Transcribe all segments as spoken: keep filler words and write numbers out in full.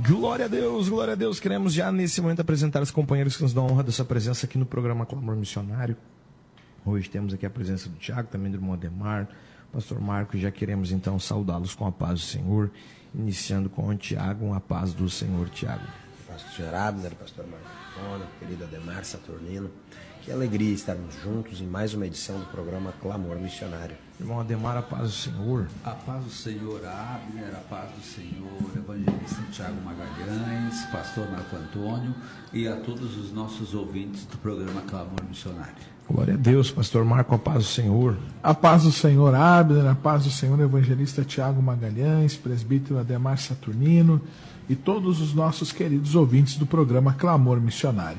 Glória a Deus, glória a Deus. Queremos já nesse momento apresentar os companheiros que nos dão a honra dessa presença aqui no programa Clamor Missionário. Hoje temos aqui a presença do Tiago, também do irmão Ademar, pastor Marco, e já queremos então saudá-los com a paz do Senhor, iniciando com o Tiago, a paz do Senhor, Tiago. Pastor Abner, pastor Marco Antônio, querido Ademar Saturnino, que alegria estarmos juntos em mais uma edição do programa Clamor Missionário. Irmão Ademar, a paz do Senhor. A paz do Senhor, Abner, a paz do Senhor, evangelista Tiago Magalhães, pastor Marco Antônio e a todos os nossos ouvintes do programa Clamor Missionário. Glória a Deus, pastor Marco, a paz do Senhor. A paz do Senhor, Abner, a paz do Senhor, evangelista Tiago Magalhães, presbítero Ademar Saturnino e todos os nossos queridos ouvintes do programa Clamor Missionário.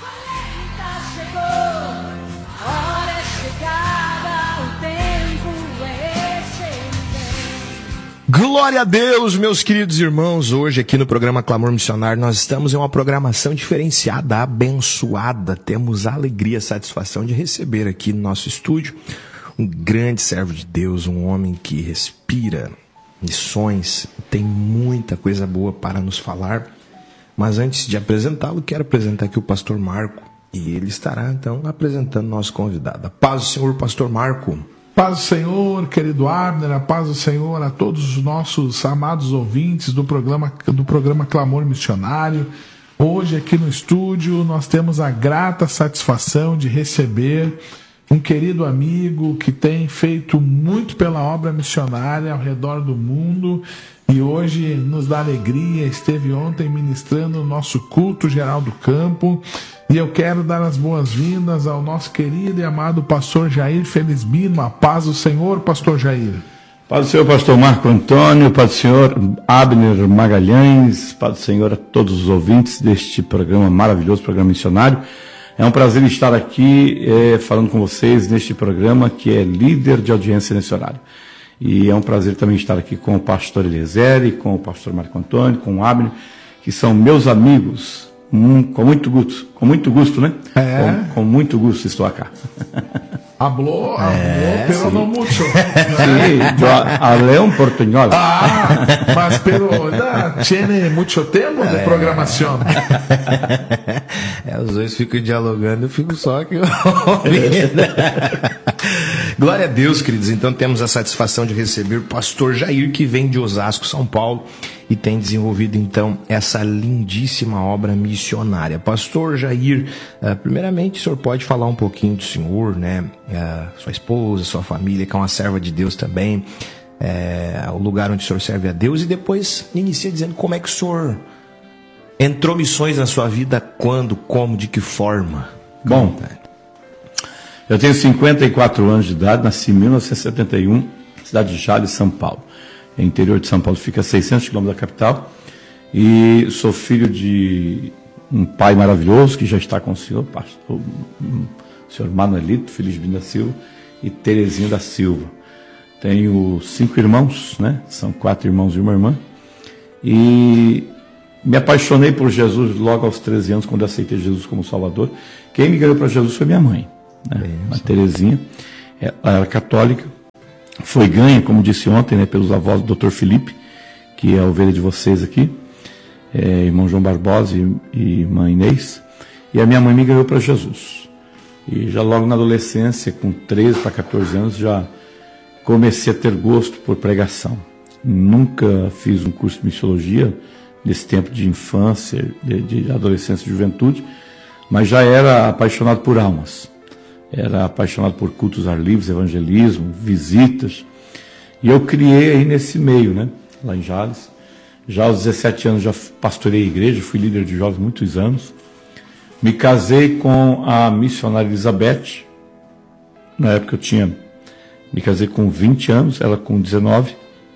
Glória a Deus, meus queridos irmãos. Hoje aqui no programa Clamor Missionário nós estamos em uma programação diferenciada, abençoada. Temos a alegria e a satisfação de receber aqui no nosso estúdio um grande servo de Deus, um homem que respira missões, tem muita coisa boa para nos falar. Mas antes de apresentá-lo, quero apresentar aqui o pastor Marco e ele estará então apresentando nosso convidado. A paz do Senhor, pastor Marco. Paz do Senhor, querido Abner, a paz do Senhor a todos os nossos amados ouvintes do programa, do programa Clamor Missionário. Hoje aqui no estúdio nós temos a grata satisfação de receber um querido amigo que tem feito muito pela obra missionária ao redor do mundo e hoje nos dá alegria, esteve ontem ministrando o nosso culto geral do campo. E eu quero dar as boas-vindas ao nosso querido e amado pastor Jair Felizbino. A paz do Senhor, pastor Jair. Paz do Senhor, pastor Marco Antônio, paz do Senhor Abner Magalhães, paz do Senhor a todos os ouvintes deste programa maravilhoso, programa missionário. É um prazer estar aqui é, falando com vocês neste programa que é líder de audiência nesse horário. E é um prazer também estar aqui com o pastor Eliezer, com o pastor Marco Antônio, com o Abner, que são meus amigos. Hum, com muito gosto, com muito gosto, né? É. Com, com muito gosto estou aqui. Habló, habló, é, pero sí. no mucho. Sí, yo hablé un portuñol. Ah, mas pero ya tiene mucho tempo de programação. É, os dois ficam dialogando, eu fico só aqui ouvindo. Glória a Deus, queridos. Então temos a satisfação de receber o pastor Jair, que vem de Osasco, São Paulo, e tem desenvolvido então essa lindíssima obra missionária. Pastor Jair, primeiramente o senhor pode falar um pouquinho do senhor, né? Sua esposa, sua família, que é uma serva de Deus também, é, o lugar onde o senhor serve a Deus, e depois inicia dizendo como é que o senhor entrou missões na sua vida, quando, como, de que forma? Bom, eu tenho cinquenta e quatro anos de idade, nasci em mil novecentos e setenta e um, cidade de Jales, São Paulo. O interior de São Paulo fica a seiscentos quilômetros da capital, e sou filho de um pai maravilhoso que já está com o senhor, pastor, o senhor Manuelito Felizbino da Silva e Terezinha da Silva. Tenho cinco irmãos, né? São quatro irmãos e uma irmã, e me apaixonei por Jesus logo aos treze anos, quando aceitei Jesus como Salvador. Quem me ganhou para Jesus foi minha mãe, né? A Terezinha. Ela era católica, foi ganha, como disse ontem, né, pelos avós do doutor Felipe, que é a ovelha de vocês aqui, é, irmão João Barbosa e, e mãe Inês, e a minha mãe me ganhou para Jesus. E já logo na adolescência, com treze para quatorze anos, já comecei a ter gosto por pregação. Nunca fiz um curso de missiologia nesse tempo de infância, de, de adolescência e juventude, mas já era apaixonado por almas. Era apaixonado por cultos ar livres, evangelismo, visitas. E eu criei aí nesse meio, né? Lá em Jales. Já aos dezessete anos já pastorei a igreja, fui líder de jovens muitos anos. Me casei com a missionária Elizabeth. Na época eu tinha... Me casei com vinte anos, ela com dezenove.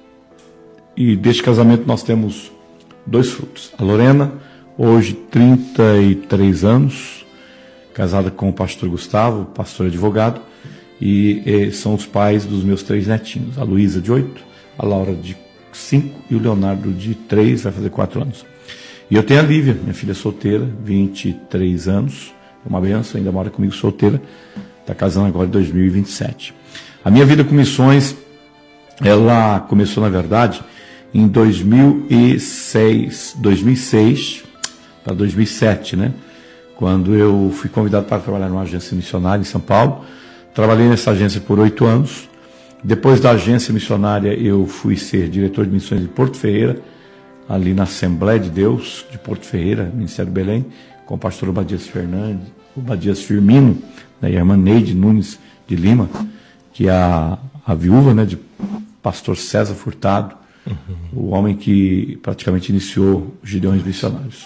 E deste casamento nós temos dois frutos. A Lorena, hoje trinta e três anos, casada com o pastor Gustavo, pastor advogado, e, e são os pais dos meus três netinhos, a Luísa de oito, a Laura de cinco e o Leonardo de três, vai fazer quatro anos. E eu tenho a Lívia, minha filha solteira, vinte e três anos, uma benção, ainda mora comigo solteira, está casando agora em dois mil e vinte e sete. A minha vida com missões, ela começou, na verdade, em dois mil e seis, dois mil e seis para dois mil e sete, né? Quando eu fui convidado para trabalhar numa agência missionária em São Paulo. Trabalhei nessa agência por oito anos. Depois da agência missionária, eu fui ser diretor de missões de Porto Ferreira, ali na Assembleia de Deus de Porto Ferreira, Ministério Belém, com o pastor Obadias Fernandes, Obadias Firmino, né, e a irmã Neide Nunes de Lima, que é a, a viúva, né, de pastor César Furtado, uhum. o homem que praticamente iniciou os Gideões Missionários.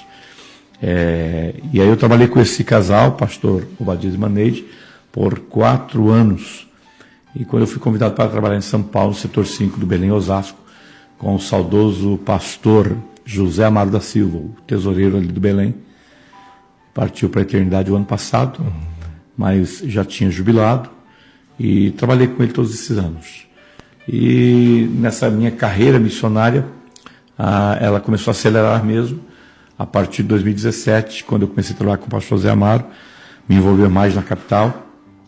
É, e aí eu trabalhei com esse casal, pastor Obadias e irmã Neide, por quatro anos. E quando eu fui convidado para trabalhar em São Paulo, setor cinco do Belém Osasco, com o saudoso pastor José Amaro da Silva, o tesoureiro ali do Belém, partiu para a eternidade o ano passado, uhum. mas já tinha jubilado, e trabalhei com ele todos esses anos. E nessa minha carreira missionária, ah, ela começou a acelerar mesmo, a partir de dois mil e dezessete, quando eu comecei a trabalhar com o pastor José Amaro, me envolver mais na capital.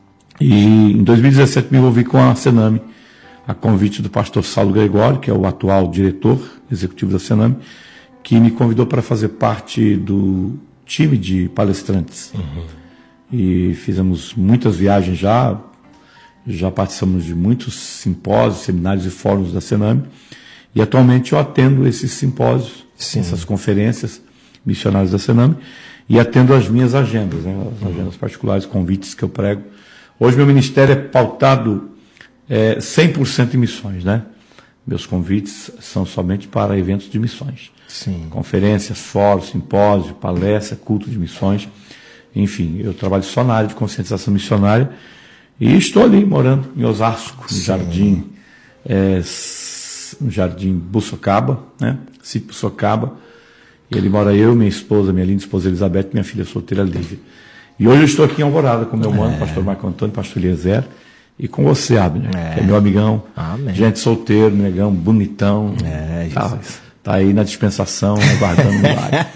E em dois mil e dezessete me envolvi com a Sename, a convite do pastor Saulo Gregório, que é o atual diretor executivo da Sename, que me convidou para fazer parte do time de palestrantes. Uhum. E fizemos muitas viagens já, já participamos de muitos simpósios, seminários e fóruns da Sename, e atualmente eu atendo esses simpósios, Sim. essas conferências missionárias da Sename, e atendo as minhas agendas, né, as uhum. agendas particulares, convites que eu prego. Hoje meu ministério é pautado é, cem por cento em missões, né? Meus convites são somente para eventos de missões. Sim. Conferências, fóruns, simpósio, palestra, culto de missões. Enfim, eu trabalho só na área de conscientização missionária e estou ali morando em Osasco, no Sim. Jardim, é, no Jardim Bussocaba, né? Sítio Bussocaba. E ali mora eu, minha esposa, minha linda esposa Elizabeth, minha filha solteira Lívia. E hoje eu estou aqui em Alvorada com meu mano, é. pastor Marco Antônio, pastor Eliezer, e com você, Abner, é. que é meu amigão, Amém. gente solteiro, negão, bonitão, é, tá, tá aí na dispensação, aguardando o milagre.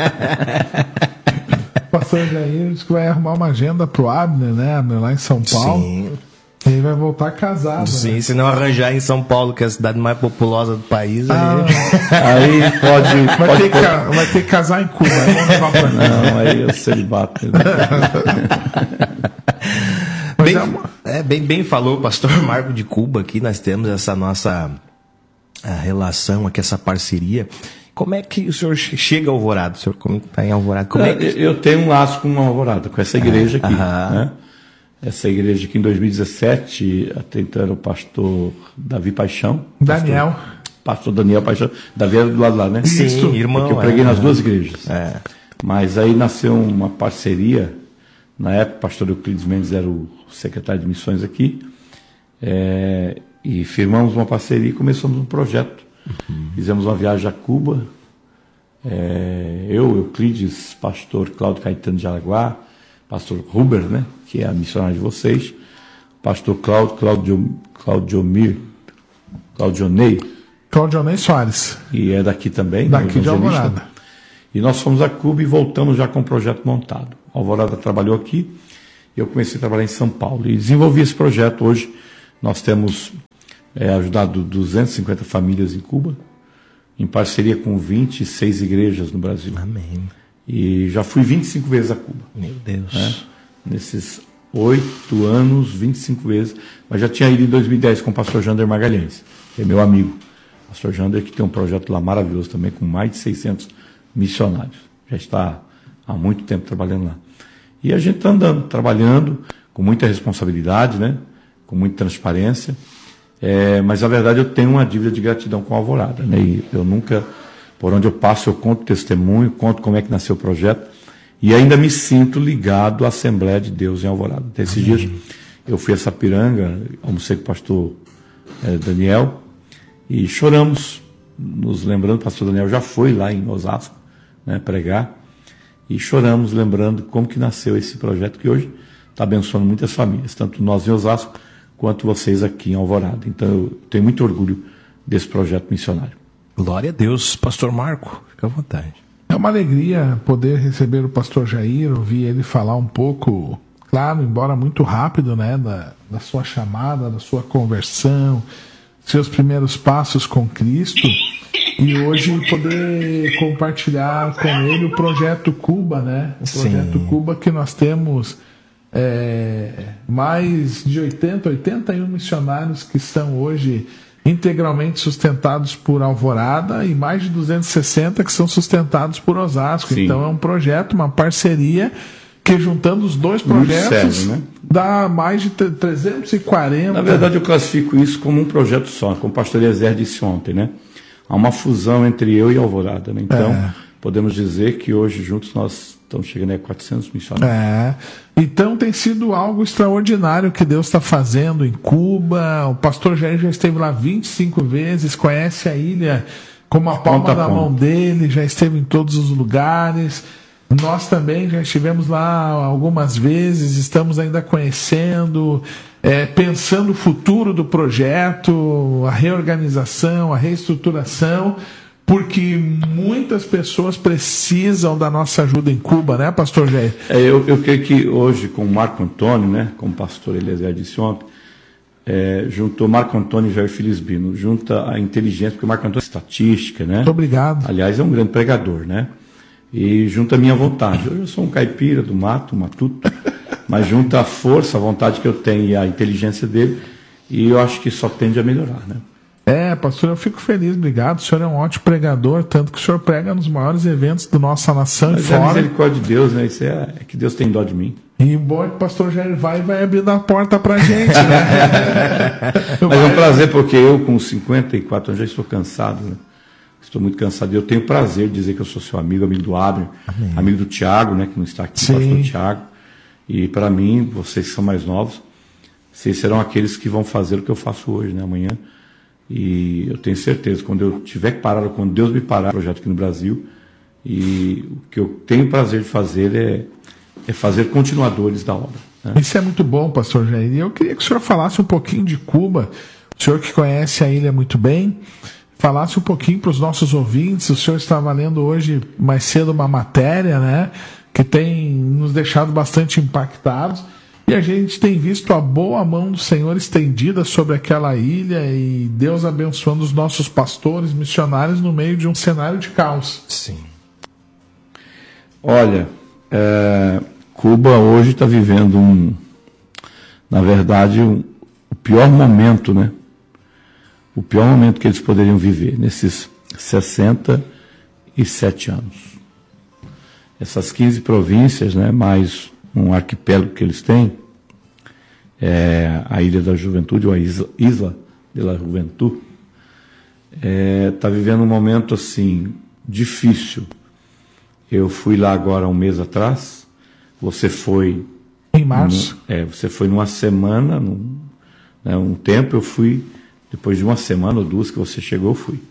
O pastor Jair disse que vai arrumar uma agenda pro Abner, né, Abner, lá em São Paulo. Sim. E ele vai voltar casado. Sim, né? se não arranjar em São Paulo, que é a cidade mais populosa do país, ah, aí, aí pode, vai, pode, ter pode... Que, vai ter que casar em Cuba. Pra não, aí eu celibato. Bem, é, bem, bem falou o pastor Marco de Cuba aqui, nós temos essa nossa a relação aqui, essa parceria. Como é que o senhor chega ao Alvorada? O senhor está em Alvorada? Como é que... Eu tenho um laço com uma Alvorada, com essa igreja aqui, ah, né? Essa igreja aqui em dois mil e dezessete, até então era o pastor Davi Paixão. Daniel. Pastor, pastor Daniel Paixão. Davi era do lado lá, né? Sim, Isso, irmão. Porque eu preguei é, nas duas igrejas. É. Mas aí nasceu uma parceria. Na época, o pastor Euclides Mendes era o secretário de missões aqui. É, e firmamos uma parceria e começamos um projeto. Uhum. Fizemos uma viagem a Cuba. É, eu, Euclides, pastor Cláudio Caetano de Araguá, pastor Huber, né, que é a missionária de vocês, pastor Cláudio, Claudio, Claudiomir, Claudionei. Claudionei Soares. E é daqui também. Daqui de Alvorada. E nós fomos a Cuba e voltamos já com o projeto montado. A Alvorada trabalhou aqui e eu comecei a trabalhar em São Paulo. E desenvolvi esse projeto. Hoje nós temos é, ajudado duzentas e cinquenta famílias em Cuba, em parceria com vinte e seis igrejas no Brasil. Amém. E já fui vinte e cinco vezes a Cuba. Meu Deus. Né? Nesses oito anos, vinte e cinco vezes. Mas já tinha ido em dois mil e dez com o pastor Jander Magalhães, que é meu amigo. O pastor Jander, que tem um projeto lá maravilhoso também, com mais de seiscentos missionários. Já está há muito tempo trabalhando lá. E a gente está andando, trabalhando, com muita responsabilidade, né? Com muita transparência. É, mas, na verdade, eu tenho uma dívida de gratidão com a Alvorada. Né? E eu nunca... Por onde eu passo, eu conto testemunho, conto como é que nasceu o projeto e ainda me sinto ligado à Assembleia de Deus em Alvorada. Até esses dias eu fui a Sapiranga, almocei com o pastor eh, Daniel e choramos, nos lembrando, o pastor Daniel já foi lá em Osasco, né, pregar, e choramos lembrando como que nasceu esse projeto que hoje está abençoando muitas famílias, tanto nós em Osasco quanto vocês aqui em Alvorada. Então eu tenho muito orgulho desse projeto missionário. Glória a Deus, pastor Marco, fica à vontade. É uma alegria poder receber o pastor Jair, ouvir ele falar um pouco, claro, embora muito rápido, né, da, da sua chamada, da sua conversão, seus primeiros passos com Cristo. e hoje poder compartilhar com ele o Projeto Cuba, né? O Projeto Sim. Cuba, que nós temos é, mais de oitenta, oitenta e um missionários que estão hoje integralmente sustentados por Alvorada e mais de duzentos e sessenta que são sustentados por Osasco. Sim. Então é um projeto, uma parceria que, juntando os dois projetos, sério, né? Dá mais de trezentos e quarenta. Na verdade, eu classifico isso como um projeto só, como o pastor Eliezer disse ontem, né? Há uma fusão entre eu e Alvorada, né? Então, é. podemos dizer que hoje, juntos, nós estamos chegando a quatrocentos missionários. É. Então, tem sido algo extraordinário que Deus está fazendo em Cuba. O pastor Jair já esteve lá vinte e cinco vezes, conhece a ilha como a palma ponta da ponta. mão dele, já esteve em todos os lugares. Nós também já estivemos lá algumas vezes, estamos ainda conhecendo, é, pensando o futuro do projeto, a reorganização, a reestruturação, porque muitas pessoas precisam da nossa ajuda em Cuba, né, pastor Jair? É, eu, eu creio que hoje, com o Marco Antônio, né, como o pastor Eliezer disse ontem, é, juntou Marco Antônio e Jair Filisbino, junta a inteligência, porque o Marco Antônio é estatística, né? Muito obrigado. Aliás, é um grande pregador, né? E junta a minha vontade. Hoje eu sou um caipira do mato, um matuto, mas junta a força, a vontade que eu tenho e a inteligência dele, e eu acho que só tende a melhorar, né? É, pastor, eu fico feliz, obrigado. O senhor é um ótimo pregador, tanto que o senhor prega nos maiores eventos da nossa nação mas e fora. É a misericórdia de Deus, né? Isso é, é que Deus tem dó de mim. E bom que o pastor Jair vai e vai abrindo a porta pra gente, né? Mas é um prazer, porque eu, com cinquenta e quatro anos, já estou cansado, né? Estou muito cansado. Eu tenho o prazer de dizer que eu sou seu amigo, amigo do Abner, Amém. amigo do Tiago, né, que não está aqui, o pastor Tiago. E para mim, vocês que são mais novos, vocês serão aqueles que vão fazer o que eu faço hoje, né, amanhã. E eu tenho certeza, quando eu tiver que parar, quando Deus me parar, o projeto aqui no Brasil, e o que eu tenho prazer de fazer é, é fazer continuadores da obra. Né? Isso é muito bom, pastor Jair. E eu queria que o senhor falasse um pouquinho de Cuba, o senhor que conhece a ilha muito bem, falasse um pouquinho para os nossos ouvintes. O senhor estava lendo hoje mais cedo uma matéria, né, que tem nos deixado bastante impactados, e a gente tem visto a boa mão do Senhor estendida sobre aquela ilha e Deus abençoando os nossos pastores, missionários no meio de um cenário de caos. Sim. Olha, é, Cuba hoje está vivendo um, na verdade, um, o pior momento, né? O pior momento que eles poderiam viver nesses sessenta e sete anos. Essas quinze províncias, né, mais um arquipélago que eles têm, é a Ilha da Juventude, ou a Isla, Isla de la Juventude, está é, vivendo um momento assim difícil. Eu fui lá agora um mês atrás. Você foi em março. Num, é, você foi numa semana, num, né, um tempo. Eu fui depois de uma semana ou duas que você chegou, eu fui.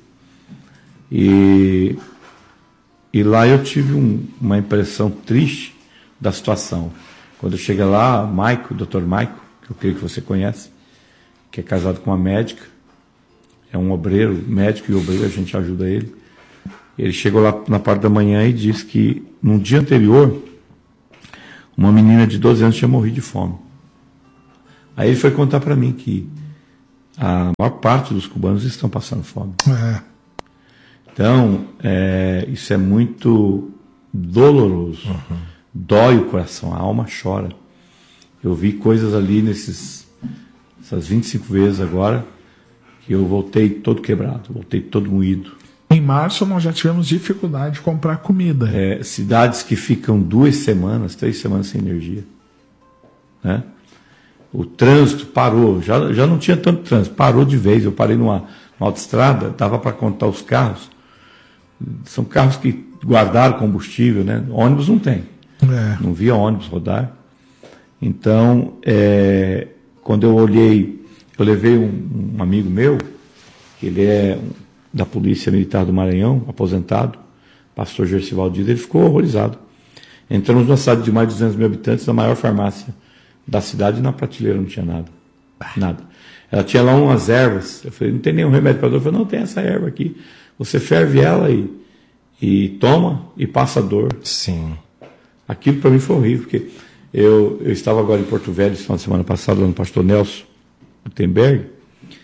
E, e lá eu tive um, uma impressão triste da situação. Quando eu cheguei lá, Maico, o doutor Maico, que eu creio que você conhece, que é casado com uma médica, é um obreiro, médico e obreiro, a gente ajuda ele. Ele chegou lá na parte da manhã e disse que no dia anterior, uma menina de doze anos tinha morrido de fome. Aí ele foi contar para mim que a maior parte dos cubanos estão passando fome. É. Então, é, isso é muito doloroso. Uhum. Dói o coração, a alma chora. Eu vi coisas ali nesses essas vinte e cinco vezes agora que eu voltei todo quebrado, voltei todo moído. Em março nós já tivemos dificuldade de comprar comida. É, cidades que ficam duas semanas, três semanas sem energia. Né? O trânsito parou, já, já não tinha tanto trânsito, parou de vez. Eu parei numa, numa autoestrada, dava para contar os carros. São carros que guardaram combustível, né? Ônibus não tem. É. Não via ônibus rodar. Então, é, quando eu olhei, eu levei um, um amigo meu, que ele é da Polícia Militar do Maranhão, aposentado, pastor Gercival Dias, ele ficou horrorizado. Entramos numa cidade de mais de duzentos mil habitantes, na maior farmácia da cidade, e na prateleira não tinha nada. Nada. Ela tinha lá umas ervas. Eu falei, não tem nenhum remédio para dor? Eu falei, não, tem essa erva aqui. Você ferve ela e, e toma e passa a dor. Sim. Aquilo para mim foi horrível, porque eu, eu estava agora em Porto Velho, na semana passada, lá no pastor Nelson Gutenberg,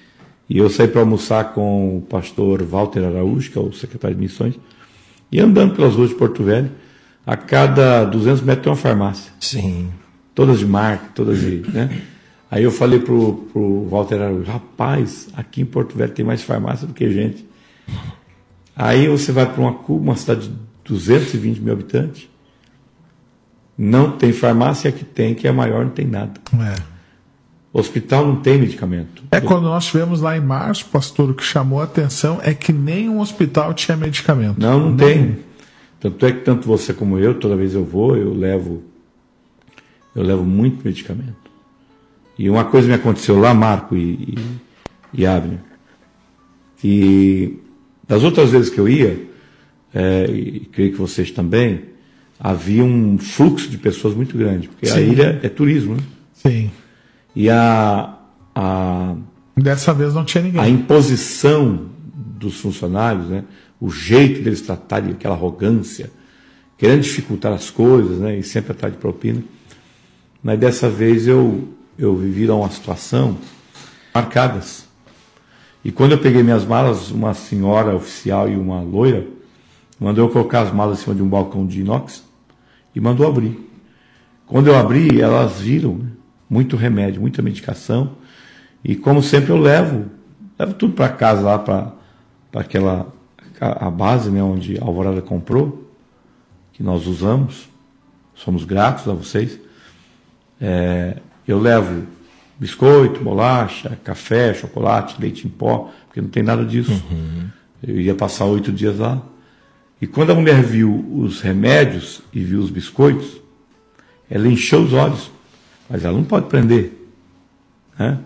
E eu saí para almoçar com o pastor Walter Araújo, que é o secretário de missões, e andando pelas ruas de Porto Velho, a cada duzentos metros tem uma farmácia. Sim. Todas de marca, todas de... Né? Aí eu falei pro, pro Walter Araújo, rapaz, aqui em Porto Velho tem mais farmácia do que gente. Aí você vai para uma Cuba, uma cidade de duzentos e vinte mil habitantes, não tem farmácia, que tem, que é maior, não tem nada. É. Hospital não tem medicamento. É, quando nós tivemos lá em março, pastor, o que chamou a atenção é que nenhum hospital tinha medicamento. Não, não Nem... tem. Tanto é que tanto você como eu, toda vez eu vou, eu levo, eu levo muito medicamento. E uma coisa me aconteceu lá, Marco e, e, e Abner, que das outras vezes que eu ia, é, e creio que vocês também, havia um fluxo de pessoas muito grande, porque Sim. a ilha é turismo, né? Sim. E a, a, Dessa vez não tinha ninguém. A imposição dos funcionários, né? O jeito deles tratarem, aquela arrogância, querendo dificultar as coisas, né? E sempre atrás de propina. Mas dessa vez eu, eu vivi uma situação marcadas. E quando eu peguei minhas malas, uma senhora oficial e uma loira mandou eu colocar as malas em cima de um balcão de inox e mandou abrir. Quando eu abri, elas viram, né? Muito remédio, muita medicação. E como sempre eu levo, levo tudo para casa lá, para aquela a base, né, onde a Alvorada comprou, que nós usamos. Somos gratos a vocês. É, eu levo biscoito, bolacha, café, chocolate, leite em pó, porque não tem nada disso. Uhum. Eu ia passar oito dias lá. E quando a mulher viu os remédios e viu os biscoitos, ela encheu os olhos. Mas ela não pode prender. Né?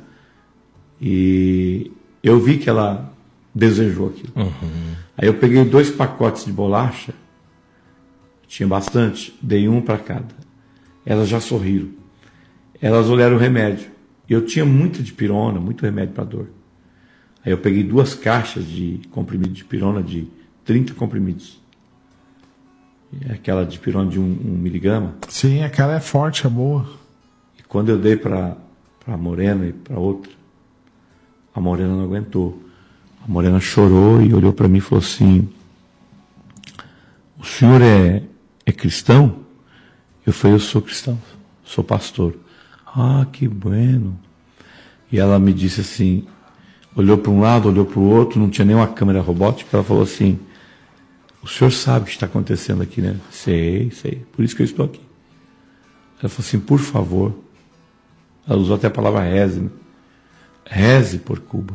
E eu vi que ela desejou aquilo. Uhum. Aí eu peguei dois pacotes de bolacha, tinha bastante, dei um para cada. Elas já sorriram. Elas olharam o remédio. Eu tinha muita dipirona, muito remédio para dor. Aí eu peguei duas caixas de comprimido de dipirona, de trinta comprimidos. Aquela dipirona de um, um miligrama. Sim, aquela é forte, é boa. Quando eu dei para a Morena e para outra, a Morena não aguentou. A Morena chorou e olhou para mim e falou assim, o senhor é, é cristão? Eu falei, eu sou cristão, sou pastor. Ah, que bueno. E ela me disse assim, olhou para um lado, olhou para o outro, não tinha nenhuma câmera robótica, ela falou assim, o senhor sabe o que está acontecendo aqui, né? Sei, sei, por isso que eu estou aqui. Ela falou assim, por favor, ela usou até a palavra reze, né? Reze por Cuba.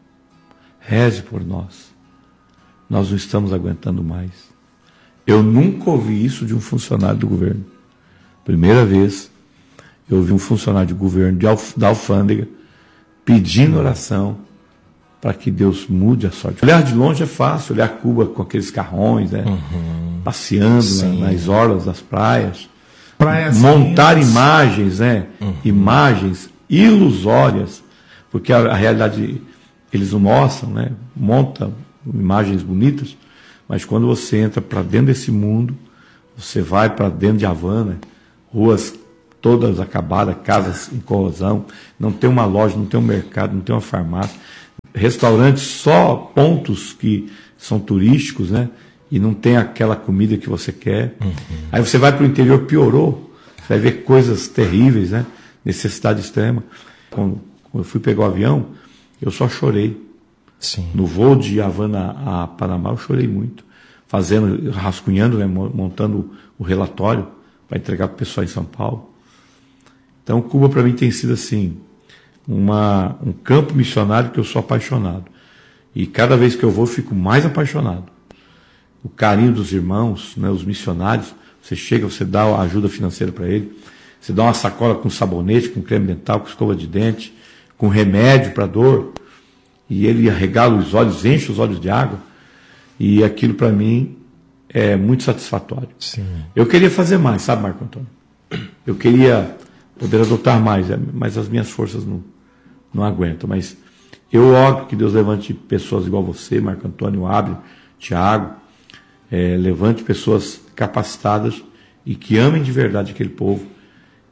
Reze por nós. Nós não estamos aguentando mais. Eu nunca ouvi isso de um funcionário do governo. Primeira vez, eu ouvi um funcionário de governo, de alf, da alfândega, pedindo oração para que Deus mude a sorte. Olhar de longe é fácil, olhar Cuba com aqueles carrões, né? Uhum. Passeando na, nas orlas das praias. Praias montar lindas. imagens, né? Uhum. Imagens ilusórias, porque a, a realidade eles não mostram, né? Montam imagens bonitas, mas quando você entra para dentro desse mundo, você vai para dentro de Havana, ruas todas acabadas, casas em corrosão, não tem uma loja, não tem um mercado, não tem uma farmácia, restaurantes só pontos que são turísticos, né? E não tem aquela comida que você quer. Uhum. Aí você vai para o interior, piorou. Você vai ver coisas terríveis, né? Necessidade extrema. Quando, quando eu fui pegar o avião, eu só chorei. Sim. No voo de Havana a Panamá, eu chorei muito. Fazendo, rascunhando, né? Montando o relatório para entregar para o pessoal em São Paulo. Então, Cuba para mim tem sido assim, uma, um campo missionário que eu sou apaixonado. E cada vez que eu vou, eu fico mais apaixonado. O carinho dos irmãos, né, os missionários, você chega, você dá a ajuda financeira para ele, você dá uma sacola com sabonete, com creme dental, com escova de dente, com remédio para dor, e ele arregala os olhos, enche os olhos de água, e aquilo para mim é muito satisfatório. Sim. Eu queria fazer mais, sabe, Marco Antônio? Eu queria poder adotar mais, mas as minhas forças não, não aguentam. Mas eu oro que Deus levante pessoas igual você, Marco Antônio, Abner, Tiago, é, levante pessoas capacitadas e que amem de verdade aquele povo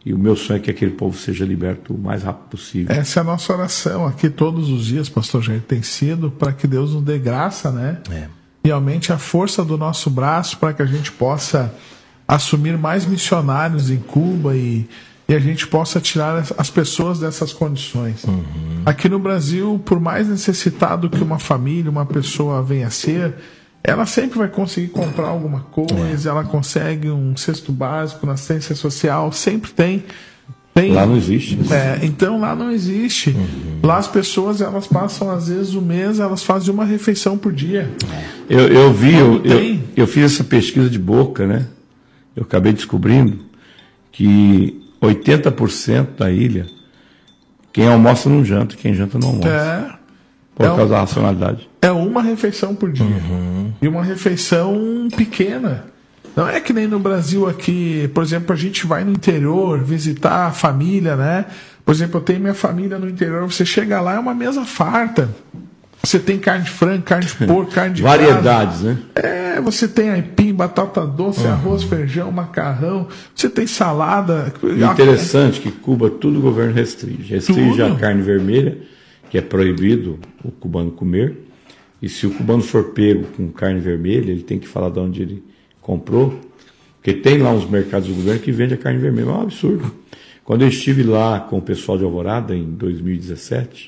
E o meu sonho é que aquele povo seja liberto o mais rápido possível. Essa é a nossa oração aqui todos os dias, pastor Jair, tem sido para que Deus nos dê graça, né? É. E aumente a força do nosso braço para que a gente possa assumir mais missionários em Cuba e, e a gente possa tirar as pessoas dessas condições. Uhum. Aqui no Brasil, por mais necessitado que uma família, uma pessoa venha a ser, ela sempre vai conseguir comprar alguma coisa, é. ela consegue um cesto básico na assistência social, sempre tem. tem lá não existe. É, então lá não existe. Uhum. Lá as pessoas, elas passam às vezes o mês, elas fazem uma refeição por dia. Eu, eu vi, eu, eu, eu fiz essa pesquisa de boca, né? Eu acabei descobrindo que oitenta por cento da ilha, quem almoça não janta, quem janta não almoça. É. Por é causa um, da racionalidade. É uma refeição por dia. Uhum. E uma refeição pequena. Não é que nem no Brasil aqui, por exemplo, a gente vai no interior visitar a família, né? Por exemplo, eu tenho minha família no interior, você chega lá, é uma mesa farta. Você tem carne de frango, carne de porco, carne de variedades, gado. Né? É, você tem aipim, batata doce, uhum. arroz, feijão, macarrão. Você tem salada. Interessante que Cuba tudo o governo restringe. Restringe tudo. A carne vermelha, que é proibido o cubano comer. E se o cubano for pego com carne vermelha, ele tem que falar de onde ele comprou. Porque tem lá uns mercados do governo que vendem a carne vermelha. É um absurdo. Quando eu estive lá com o pessoal de Alvorada, em dois mil e dezessete,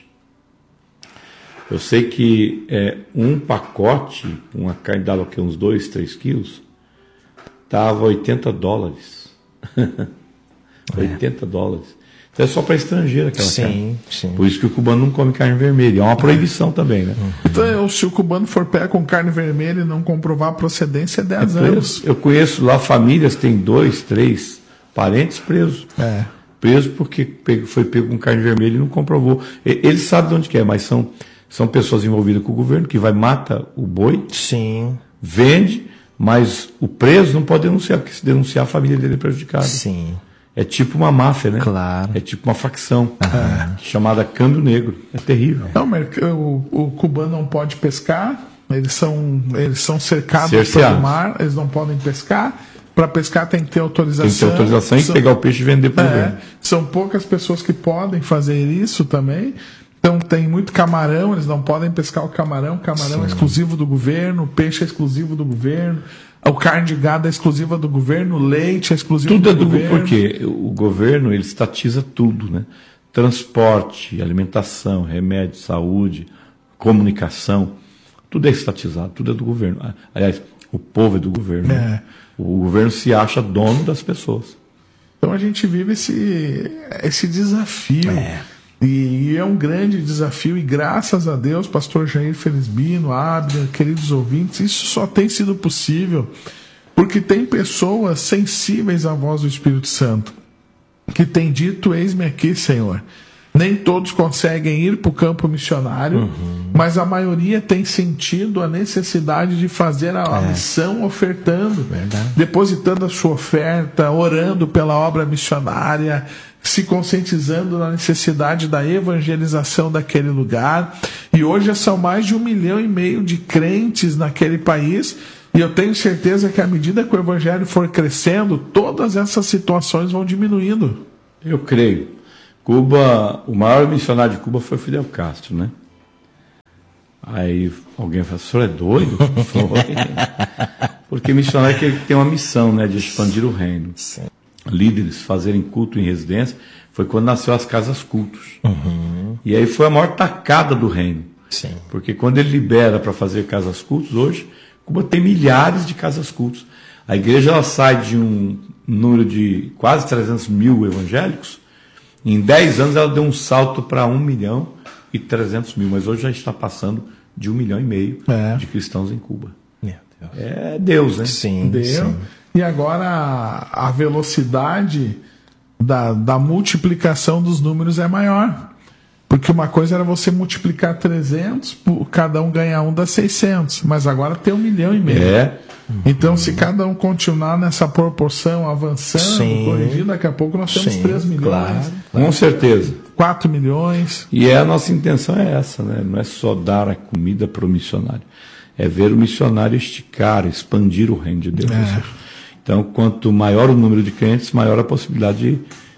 eu sei que é, um pacote, uma carne dava aqui uns dois, três quilos, estava oitenta dólares. oitenta dólares. Então é só para estrangeiro aquela sim, carne. Sim. Por isso que o cubano não come carne vermelha. É uma proibição também, né? Uhum. Então, se o cubano for pé com carne vermelha e não comprovar a procedência, é dez é anos. Eu conheço lá famílias que têm dois, três parentes presos. É. Preso porque foi pego com carne vermelha e não comprovou. Eles sabem de onde que é, mas são... São pessoas envolvidas com o governo que vai, mata o boi, sim. vende, mas o preso não pode denunciar, porque se denunciar a família dele é prejudicada. Sim. É tipo uma máfia, né? Claro. É tipo uma facção uhum. chamada Câmbio Negro. É terrível. Não, o, o cubano não pode pescar, eles são, eles são cercados Cerceados. pelo mar, eles não podem pescar. Para pescar tem que ter autorização. Tem que ter autorização são, e pegar o peixe e vender para o é, governo. São poucas pessoas que podem fazer isso também. Então tem muito camarão, eles não podem pescar o camarão, o camarão Sim. é exclusivo do governo, o peixe é exclusivo do governo, a carne de gado é exclusiva do governo, o leite é exclusivo tudo do, é do governo. Porque o governo ele estatiza tudo, né? Transporte, alimentação, remédio, saúde, comunicação, tudo é estatizado, tudo é do governo. Aliás, o povo é do governo. É. Né? O governo se acha dono das pessoas. Então a gente vive esse, esse desafio. É. E é um grande desafio, e graças a Deus, pastor Jair Felisbino, Abner, queridos ouvintes, isso só tem sido possível porque tem pessoas sensíveis à voz do Espírito Santo, que tem dito, eis-me aqui, Senhor. Nem todos conseguem ir para o campo missionário, uhum. mas a maioria tem sentido a necessidade de fazer a, a é. missão ofertando, Verdade. depositando a sua oferta, orando pela obra missionária, se conscientizando da necessidade da evangelização daquele lugar. E hoje são mais de um milhão e meio de crentes naquele país. E eu tenho certeza que à medida que o evangelho for crescendo, todas essas situações vão diminuindo. Eu creio. Cuba, o maior missionário de Cuba foi Fidel Castro, né? Aí alguém fala, o senhor é doido? Porque missionário é aquele que tem uma missão, né, de expandir o reino. Sim. Líderes fazerem culto em residência, foi quando nasceu as casas cultos. Uhum. E aí foi a maior tacada do reino. Sim. Porque quando ele libera para fazer casas cultos, hoje, Cuba tem milhares de casas cultos. A igreja ela sai de um número de quase trezentos mil evangélicos, em dez anos ela deu um salto para um milhão e trezentos mil, mas hoje já está passando de um milhão e meio é. de cristãos em Cuba. Meu Deus. É Deus, né? Sim, Deus. sim. E agora a, a velocidade da, da multiplicação dos números é maior. Porque uma coisa era você multiplicar trezentos, cada um ganhar um dá seiscentos, mas agora tem um milhão e meio. É. Então, se cada um continuar nessa proporção, avançando, Sim. corrigindo, daqui a pouco nós temos Sim, três milhões, claro. Com certeza. quatro milhões. E é, a nossa intenção é essa, né? Não é só dar a comida para o missionário. É ver o missionário esticar, expandir o reino de Deus. É. Então, quanto maior o número de crentes, maior a possibilidade de,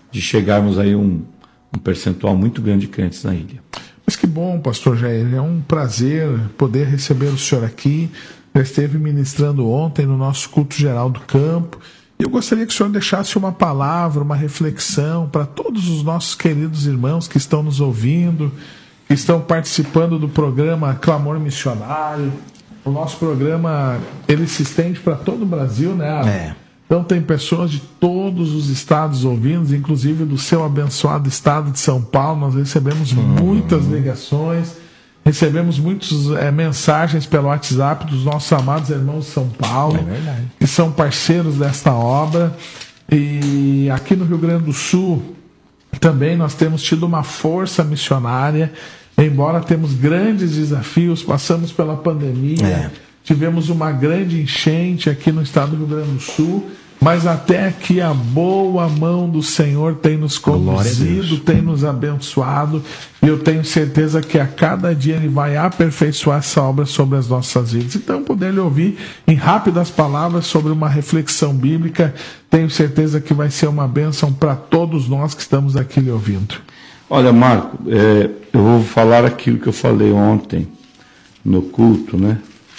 de chegarmos aí a um, um percentual muito grande de crentes na ilha. Mas que bom, pastor Jair, é um prazer poder receber o senhor aqui. Já esteve ministrando ontem no nosso culto geral do campo. Eu gostaria que o senhor deixasse uma palavra, uma reflexão para todos os nossos queridos irmãos que estão nos ouvindo, que estão participando do programa Clamor Missionário. O nosso programa, ele se estende para todo o Brasil, né? É. Então tem pessoas de todos os estados ouvindo, inclusive do seu abençoado estado de São Paulo. Nós recebemos hum. muitas ligações, recebemos muitas é, mensagens pelo WhatsApp dos nossos amados irmãos de São Paulo, é verdade. que são parceiros desta obra. E aqui no Rio Grande do Sul também nós temos tido uma força missionária, embora temos grandes desafios, passamos pela pandemia, é. tivemos uma grande enchente aqui no estado do Rio Grande do Sul, mas até aqui a boa mão do Senhor tem nos conduzido, tem nos abençoado, e eu tenho certeza que a cada dia Ele vai aperfeiçoar essa obra sobre as nossas vidas. Então, poder lhe ouvir em rápidas palavras sobre uma reflexão bíblica, tenho certeza que vai ser uma bênção para todos nós que estamos aqui lhe ouvindo. Olha, Marco, é, eu vou falar aquilo que eu falei ontem no culto, né?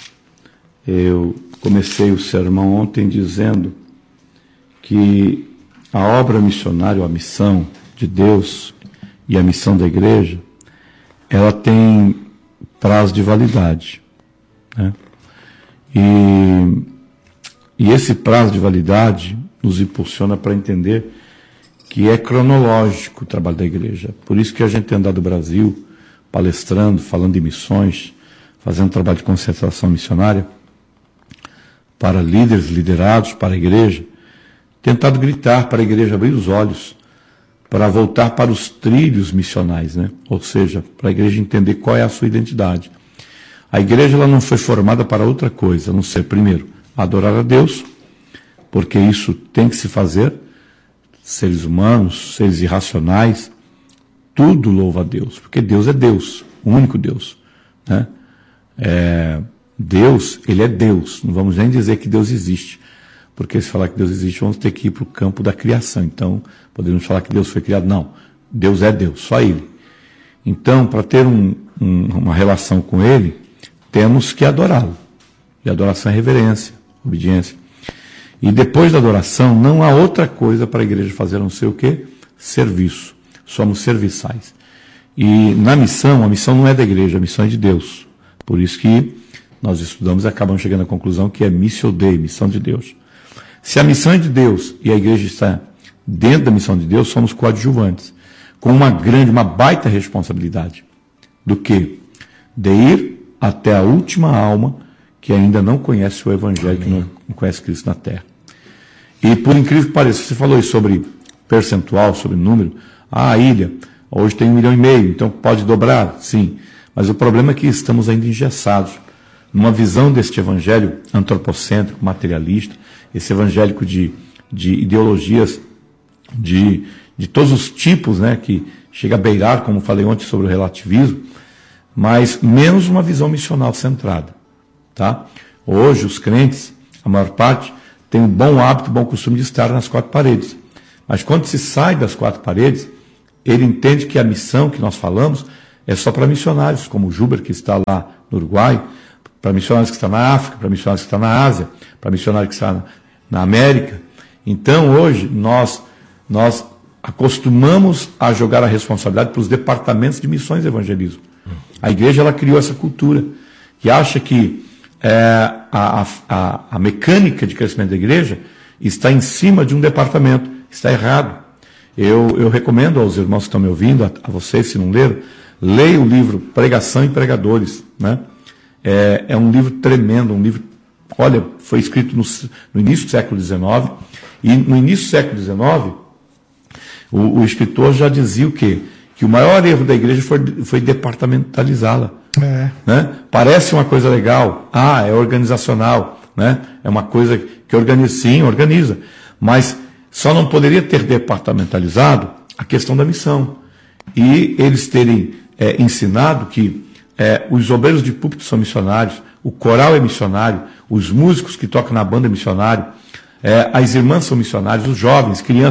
Eu comecei o sermão ontem dizendo que a obra missionária, a missão de Deus e a missão da igreja, ela tem prazo de validade, né? E, e esse prazo de validade nos impulsiona para entender que é cronológico o trabalho da igreja. Por isso que a gente tem andado no Brasil, palestrando, falando de missões, fazendo trabalho de concentração missionária para líderes, liderados, para a igreja, tentado gritar para a igreja abrir os olhos, para voltar para os trilhos missionais, né? Ou seja, para a igreja entender qual é a sua identidade. A igreja ela não foi formada para outra coisa, a não ser, primeiro, adorar a Deus, porque isso tem que se fazer, seres humanos, seres irracionais, tudo louva a Deus, porque Deus é Deus, o único Deus, né? É, Deus, Ele é Deus, não vamos nem dizer que Deus existe, porque se falar que Deus existe, vamos ter que ir para o campo da criação, então podemos falar que Deus foi criado, não, Deus é Deus, só Ele. Então, para ter um, um, uma relação com Ele, temos que adorá-lo, e adoração é reverência, obediência. E depois da adoração, não há outra coisa para a igreja fazer, a não ser o quê? Serviço. Somos serviçais. E na missão, a missão não é da igreja, a missão é de Deus. Por isso que nós estudamos e acabamos chegando à conclusão que é Missio Dei, missão de Deus. Se a missão é de Deus e a igreja está dentro da missão de Deus, somos coadjuvantes, com uma grande, uma baita responsabilidade. Do quê? De ir até a última alma que ainda não conhece o Evangelho, Amém. Que não conhece Cristo na terra. E por incrível que pareça, você falou aí sobre percentual, sobre número. Ah, a ilha, hoje tem um milhão e meio, então pode dobrar? Sim. Mas o problema é que estamos ainda engessados numa visão deste evangelho antropocêntrico, materialista, esse evangélico de, de ideologias de, de todos os tipos, né, que chega a beirar, como falei ontem sobre o relativismo, mas menos uma visão missional centrada. Tá? Hoje os crentes, a maior parte, tem um bom hábito, um bom costume de estar nas quatro paredes. Mas quando se sai das quatro paredes, ele entende que a missão que nós falamos é só para missionários, como o Juber, que está lá no Uruguai, para missionários que estão na África, para missionários que estão na Ásia, para missionários que estão na, na América. Então, hoje, nós, nós acostumamos a jogar a responsabilidade para os departamentos de missões e evangelismo. A igreja ela criou essa cultura e acha que é, a, a, a mecânica de crescimento da igreja está em cima de um departamento. Está errado. Eu, eu recomendo aos irmãos que estão me ouvindo, a, a vocês, se não leram, leiam o livro Pregação e Pregadores. Né? É, é um livro tremendo, um livro, olha, foi escrito no, no início do século dezenove, e no início do século dezenove, o, o escritor já dizia o quê? Que o maior erro da igreja foi, foi departamentalizá-la. É. Né? Parece uma coisa legal, ah, é organizacional, né? É uma coisa que organiza, sim, organiza, mas só não poderia ter departamentalizado a questão da missão. E eles terem é, ensinado que é, os obreiros de púlpito são missionários, o coral é missionário, os músicos que tocam na banda é missionário, é, as irmãs são missionários, os jovens, crianças,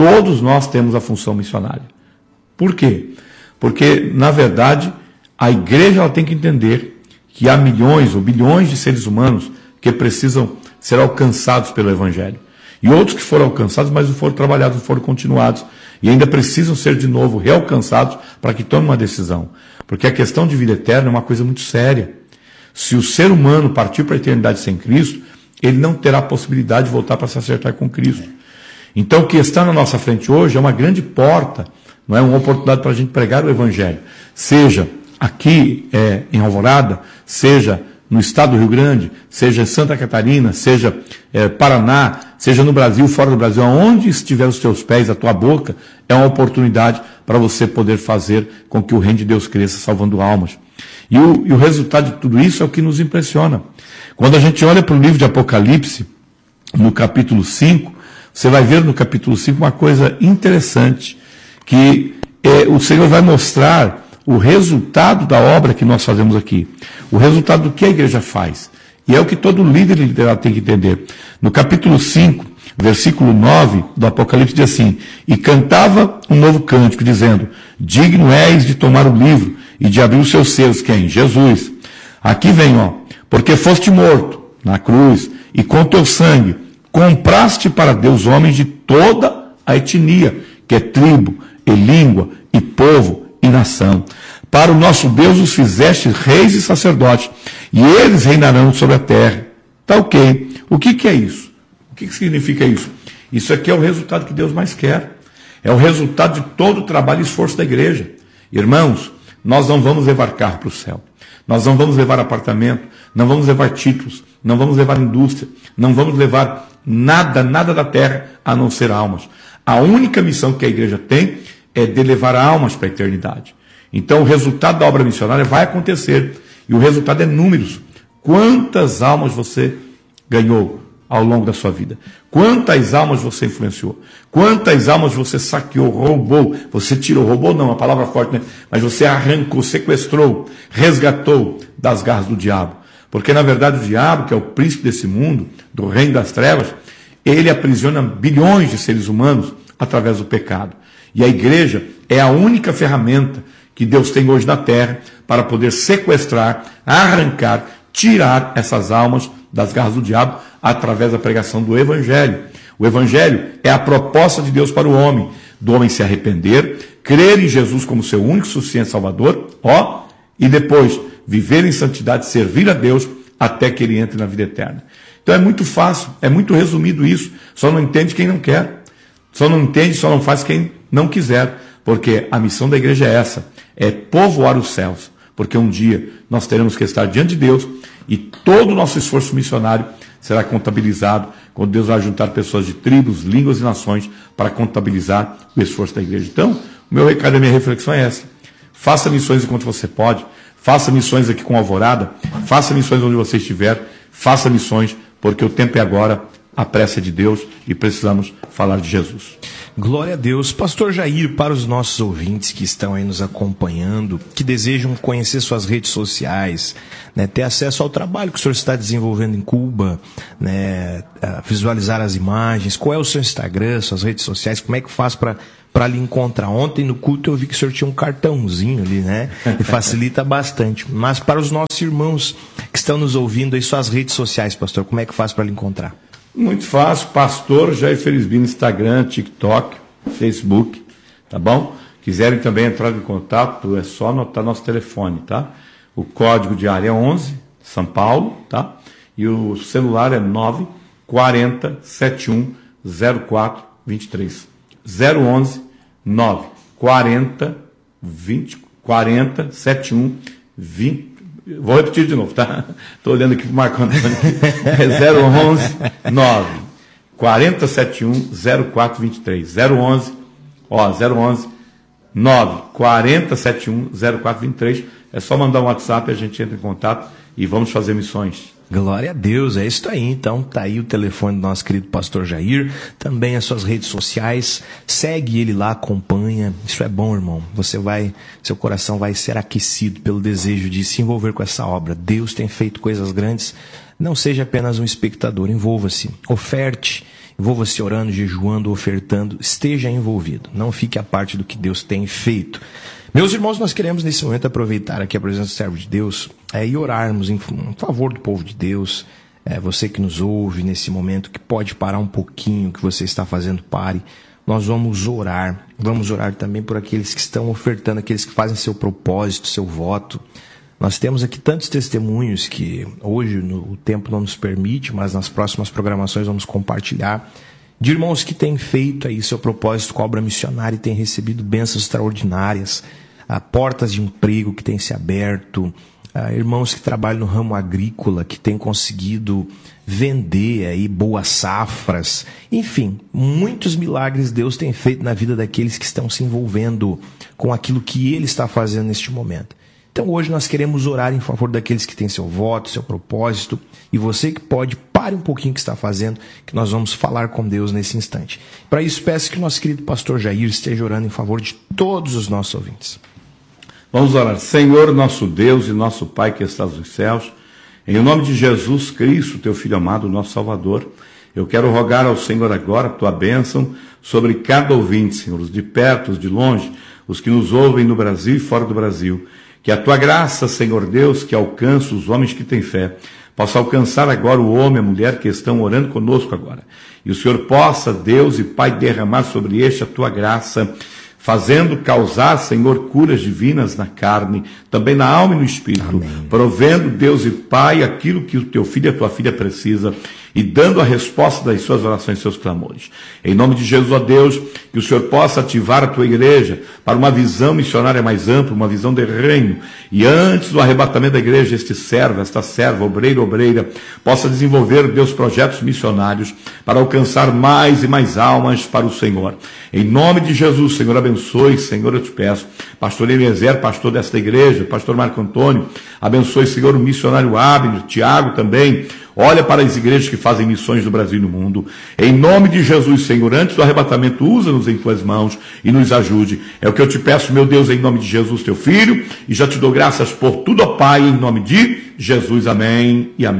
todos nós temos a função missionária. Por quê? Porque, na verdade, a igreja ela tem que entender que há milhões ou bilhões de seres humanos que precisam ser alcançados pelo Evangelho. E outros que foram alcançados, mas não foram trabalhados, não foram continuados. E ainda precisam ser de novo realcançados para que tomem uma decisão. Porque a questão de vida eterna é uma coisa muito séria. Se o ser humano partir para a eternidade sem Cristo, ele não terá a possibilidade de voltar para se acertar com Cristo. Então o que está na nossa frente hoje é uma grande porta, não é uma oportunidade para a gente pregar o Evangelho. Seja aqui é, em Alvorada, seja no estado do Rio Grande, seja em Santa Catarina, seja é, Paraná, seja no Brasil, fora do Brasil, aonde estiver os teus pés, a tua boca, é uma oportunidade para você poder fazer com que o reino de Deus cresça, salvando almas. E o, e o resultado de tudo isso é o que nos impressiona. Quando a gente olha para o livro de Apocalipse, no capítulo cinco, você vai ver no capítulo cinco uma coisa interessante, que é, o Senhor vai mostrar o resultado da obra que nós fazemos aqui, o resultado do que a igreja faz. E é o que todo líder liderado tem que entender. No capítulo cinco, versículo nove do Apocalipse diz assim: e cantava um novo cântico, dizendo: digno és de tomar o livro e de abrir os seus selos. Quem? Jesus. Aqui vem, ó, porque foste morto na cruz e com teu sangue compraste para Deus homens de toda a etnia, que é tribo, e língua, e povo, e nação. Para o nosso Deus os fizeste reis e sacerdotes, e eles reinarão sobre a terra. Tá ok. O que, que é isso? O que, que significa isso? Isso aqui é o resultado que Deus mais quer. É o resultado de todo o trabalho e esforço da igreja. Irmãos, nós não vamos levar carro para o céu. Nós não vamos levar apartamento, não vamos levar títulos, não vamos levar indústria, não vamos levar nada, nada da terra, a não ser almas. A única missão que a igreja tem é de levar almas para a eternidade. Então o resultado da obra missionária vai acontecer, e o resultado é números. Quantas almas você ganhou ao longo da sua vida? Quantas almas você influenciou? Quantas almas você saqueou, roubou? Você tirou, roubou não, a palavra forte, né? Mas você arrancou, sequestrou, resgatou das garras do diabo. Porque na verdade o diabo, que é o príncipe desse mundo, do reino das trevas, ele aprisiona bilhões de seres humanos através do pecado. E a igreja é a única ferramenta que Deus tem hoje na terra para poder sequestrar, arrancar, tirar essas almas das garras do diabo através da pregação do Evangelho. O Evangelho é a proposta de Deus para o homem, do homem se arrepender, crer em Jesus como seu único e suficiente Salvador, ó, e depois viver em santidade, servir a Deus até que ele entre na vida eterna. Então é muito fácil, é muito resumido isso, só não entende quem não quer, só não entende, só não faz quem não quiser, porque a missão da igreja é essa, é povoar os céus, porque um dia nós teremos que estar diante de Deus e todo o nosso esforço missionário será contabilizado, quando Deus vai juntar pessoas de tribos, línguas e nações para contabilizar o esforço da igreja. Então, o meu recado e a minha reflexão é essa: faça missões enquanto você pode, faça missões aqui com Alvorada, faça missões onde você estiver, faça missões, porque o tempo é agora, a pressa é de Deus e precisamos falar de Jesus. Glória a Deus. Pastor Jair, para os nossos ouvintes que estão aí nos acompanhando, que desejam conhecer suas redes sociais, né, ter acesso ao trabalho que o senhor está desenvolvendo em Cuba, né, visualizar as imagens, qual é o seu Instagram, suas redes sociais, como é que faz para para lhe encontrar? Ontem no culto eu vi que o senhor tinha um cartãozinho ali, né? E facilita bastante. Mas para os nossos irmãos que estão nos ouvindo aí, suas redes sociais, pastor, como é que faz para lhe encontrar? Muito fácil, Pastor Jair Felisbino, Instagram, TikTok, Facebook, tá bom? Quiserem também entrar em contato, é só anotar nosso telefone, tá? O código de área é onze, São Paulo, tá? E o celular é nove quarenta, setenta e um, zero quatro, vinte e três. zero onze, nove quarenta, vinte, quarenta, setenta e um, vinte. Vou repetir de novo, tá? Estou olhando aqui para o Marco Antônio. É zero onze, nove quarenta, setenta e um, zero quatro, vinte e três. zero onze, ó, zero onze, nove quarenta, setenta e um, zero quatro, vinte e três. É só mandar um WhatsApp e a gente entra em contato e vamos fazer missões. Glória a Deus, é isso aí. Então tá aí o telefone do nosso querido pastor Jair, também as suas redes sociais, segue ele lá, acompanha. Isso é bom, irmão. Você vai, seu coração vai ser aquecido pelo desejo de se envolver com essa obra. Deus tem feito coisas grandes Não seja apenas um espectador, envolva-se, oferte, envolva-se orando, jejuando, ofertando, esteja envolvido, não fique à parte do que Deus tem feito. Meus irmãos, nós queremos nesse momento aproveitar aqui a presença do servo de Deus é, e orarmos em favor do povo de Deus. É, você que nos ouve nesse momento, que pode parar um pouquinho o que você está fazendo, pare. Nós vamos orar, vamos orar também por aqueles que estão ofertando, aqueles que fazem seu propósito, seu voto. Nós temos aqui tantos testemunhos que hoje no, o tempo não nos permite, mas nas próximas programações vamos compartilhar, de irmãos que têm feito aí seu propósito com a obra missionária e têm recebido bênçãos extraordinárias, a portas de emprego que têm se aberto, a irmãos que trabalham no ramo agrícola, que têm conseguido vender aí boas safras, enfim, muitos milagres Deus tem feito na vida daqueles que estão se envolvendo com aquilo que Ele está fazendo neste momento. Então hoje nós queremos orar em favor daqueles que têm seu voto, seu propósito, e você que pode, pare um pouquinho o que está fazendo, que nós vamos falar com Deus nesse instante. Para isso peço que o nosso querido pastor Jair esteja orando em favor de todos os nossos ouvintes. Vamos orar. Senhor, nosso Deus e nosso Pai que estás nos céus, em nome de Jesus Cristo, teu Filho amado, nosso Salvador, eu quero rogar ao Senhor agora a tua bênção sobre cada ouvinte, Senhor, os de perto, os de longe, os que nos ouvem no Brasil e fora do Brasil. Que a tua graça, Senhor Deus, que alcança os homens que têm fé, possa alcançar agora o homem e a mulher que estão orando conosco agora. E o Senhor possa, Deus e Pai, derramar sobre este a tua graça, fazendo causar, Senhor, curas divinas na carne, também na alma e no espírito. Amém. Provendo, Deus e Pai, aquilo que o teu filho e a tua filha precisa e dando a resposta das suas orações e seus clamores. Em nome de Jesus, ó Deus, que o Senhor possa ativar a tua igreja para uma visão missionária mais ampla, uma visão de reino. E antes do arrebatamento da igreja, este servo, esta serva, obreiro, obreira, possa desenvolver, Deus, projetos missionários para alcançar mais e mais almas para o Senhor. Em nome de Jesus, Senhor, abençoe, Senhor, eu te peço. Pastor Eliezer, pastor desta igreja, pastor Marco Antônio, abençoe, Senhor, o missionário Abner, Tiago também. Olha para as igrejas que fazem missões no Brasil e no mundo. Em nome de Jesus, Senhor, antes do arrebatamento, usa-nos em tuas mãos e nos ajude. É o que eu te peço, meu Deus, em nome de Jesus, teu Filho, e já te dou graças por tudo, ó Pai, em nome de Jesus. Amém e amém.